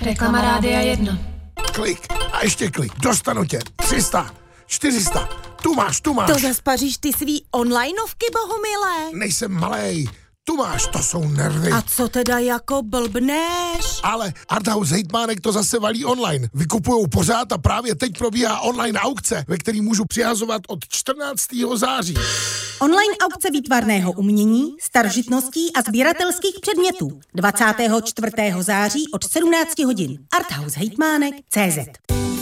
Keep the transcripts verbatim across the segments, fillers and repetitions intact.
Reklama Rádia jedna. Klik a ještě klik. Dostanu tě. tři sta, čtyři sta. Tu máš, tu máš. To zaspaříš ty svý onlineovky, Bohumile. Nejsem malej. Tu máš, to jsou nervy. A co teda jako blbneš? Ale Arthouse hejtmánek to zase valí online. Vykupujou pořád a právě teď probíhá online aukce, ve který můžu přihazovat od čtrnáctého září. Online aukce výtvarného umění, starožitností a sběratelských předmětů. dvacátého čtvrtého září od sedmnácti hodin. Arthouse hejtmánek tečka cé zet.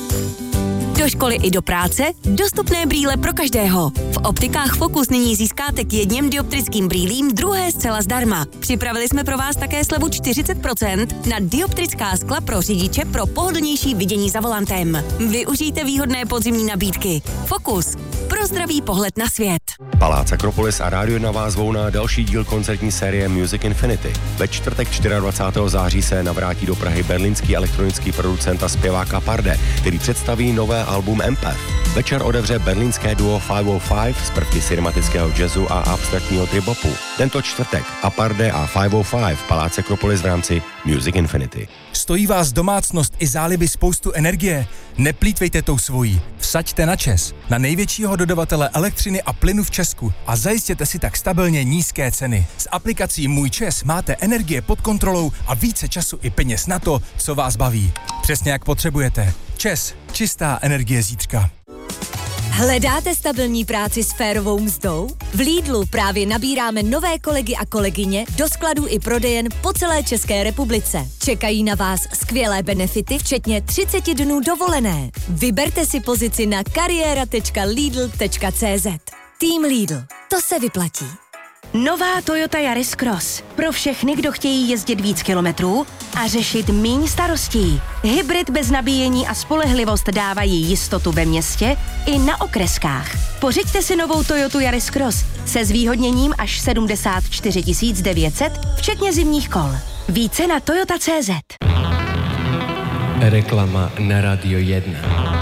Do školy i do práce dostupné brýle pro každého. V optikách Focus nyní získáte k jedním dioptrickým brýlím druhé zcela zdarma. Připravili jsme pro vás také slevu čtyřicet procent na dioptrická skla pro řidiče pro pohodlnější vidění za volantem. Využijte výhodné podzimní nabídky. Focus. Pro zdravý pohled na svět. Palác Akropolis a Rádio na vás zvou na další díl koncertní série Music Infinity. Ve čtvrtek dvacátého čtvrtého září se navrátí do Prahy berlínský elektronický producent a zpěvák Aparde, který představí nové album Empath. Večer odevře berlínské duo pět set pět z prvky cinematického jazzu a abstraktního tribopu. Tento čtvrtek Aparde a pět set pět v Paláci Akropolis v rámci Music Infinity. Stojí vás domácnost i záliby spoustu energie? Neplýtvejte tou svojí. Vsaďte na ČEZ, na největšího dodavatele elektřiny a plynu v Česku a zajistěte si tak stabilně nízké ceny. S aplikací Můj ČEZ máte energie pod kontrolou a více času i peněz na to, co vás baví. Přesně jak potřebujete. ČEZ. Čistá energie zítřka. Hledáte stabilní práci s férovou mzdou? V Lidlu právě nabíráme nové kolegy a kolegyně do skladů i prodejen po celé České republice. Čekají na vás skvělé benefity, včetně třicet dnů dovolené. Vyberte si pozici na kariéra tečka lidl tečka cé zet. Tým Lidl. To se vyplatí. Nová Toyota Yaris Cross. Pro všechny, kdo chtějí jezdit víc kilometrů a řešit míň starostí. Hybrid bez nabíjení a spolehlivost dávají jistotu ve městě i na okreskách. Pořiďte si novou Toyotu Yaris Cross se zvýhodněním až sedmdesát čtyři tisíc devět set, včetně zimních kol. Více na toyota tečka cé zet. Reklama na Radio jedna.